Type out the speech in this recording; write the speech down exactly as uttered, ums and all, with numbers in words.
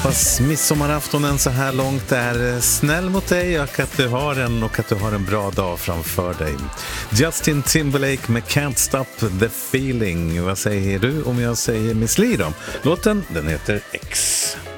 hoppas midsommaraftonen så här långt är snäll mot dig och att du har en, och att du har en bra dag framför dig. Justin Timberlake med Can't Stop the Feeling. Vad säger du om jag säger Miss Li då? Låten, den heter X.